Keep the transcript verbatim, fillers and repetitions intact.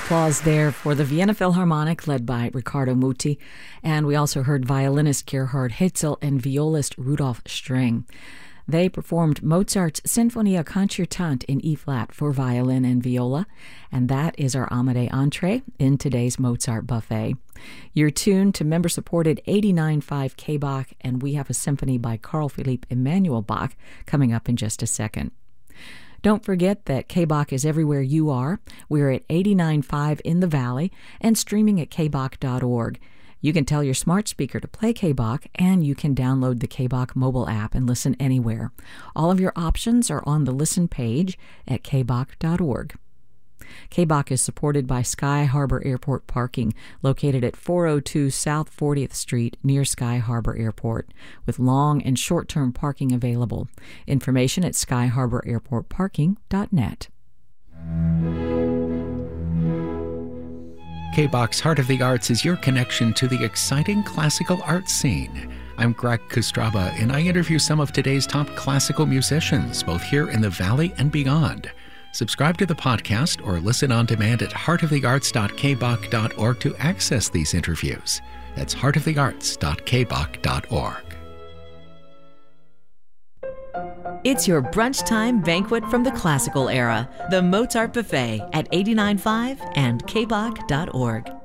Applause there for the Vienna Philharmonic, led by Riccardo Muti. And we also heard violinist Gerhard Hetzel and violist Rudolf Streng. They performed Mozart's Sinfonia Concertante in E-flat for violin and viola, and that is our Amade entree in today's Mozart buffet. You're tuned to member-supported eighty-nine point five K B A C, and we have a symphony by Carl Philipp Emanuel Bach coming up in just a second. Don't forget that K B A C is everywhere you are. We're at eighty-nine point five in the Valley and streaming at k b a c dot org. You can tell your smart speaker to play K B A C, and you can download the K B A C mobile app and listen anywhere. All of your options are on the listen page at k b a c dot org. K B A C is supported by Sky Harbor Airport Parking, located at four oh two South fortieth Street near Sky Harbor Airport, with long and short-term parking available. Information at sky harbor airport parking dot net. K B A C's Heart of the Arts is your connection to the exciting classical arts scene. I'm Greg Kostraba, and I interview some of today's top classical musicians, both here in the Valley and beyond. Subscribe to the podcast or listen on demand at heart of the arts dot k b a c dot org to access these interviews. That's heart of the arts dot k b a c dot org. It's your brunch time banquet from the classical era, the Mozart Buffet at eighty-nine point five and k b a c dot org.